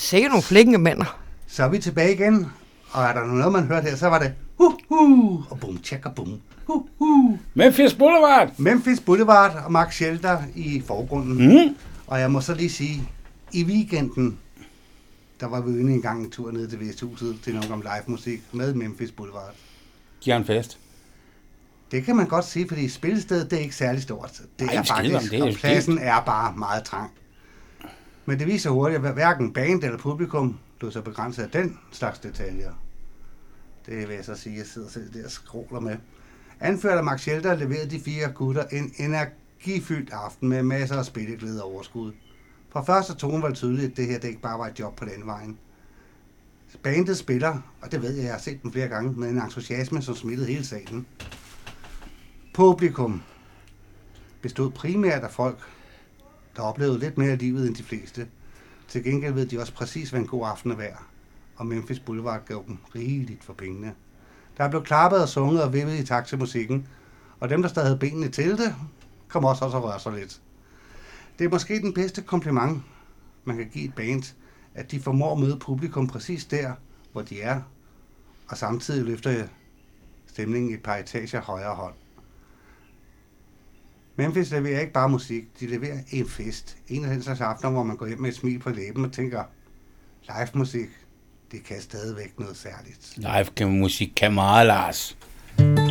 Sikkert nogle flækkende mænder. Så er vi tilbage igen, og er der noget, man hørte her, så var det og bum, tjekker bum. Memphis Boulevard. Memphis Boulevard og Max Shelter i forgrunden. Og jeg må så lige sige, i weekenden, der var vi inde en gang en tur ned til Vesthuset til nogle om live musik med Memphis Boulevard. Giver en fest. Det kan man godt sige, fordi spillestedet det er ikke særlig stort. Det er faktisk, det er og pladsen er bare meget trang. Men det viser hurtigt, at hverken band eller publikum blev så begrænset af den slags detaljer. Det vil jeg så sige, jeg sidder selv der og skråler med. Anført af Max Shelter leverede de 4 gutter en energifyldt aften med masser af spilleglæde og overskud. Fra første tone var det tydeligt, at det her det ikke bare var et job på den vejen. Bandet spiller, og det ved jeg har set dem flere gange, med en entusiasme, som smittede hele salen. Publikum bestod primært af folk, der oplevede lidt mere af livet end de fleste. Til gengæld ved de også præcis, hvad en god aften er værd, og Memphis Boulevard gav dem rigeligt for pengene. Der blev klappet og sunget og vippet i takt til musikken, og dem, der stadig havde benene til det, kom også at røre sig lidt. Det er måske den bedste kompliment, man kan give et band, at de formår at møde publikum præcis der, hvor de er, og samtidig løfter stemningen et par etager højere hold. Memphis leverer ikke bare musik, de leverer en fest. En af den slags aftener, hvor man går hjem med et smil på læben og tænker, live musik, det kan stadigvæk noget særligt. Live musik kan meget, Lars.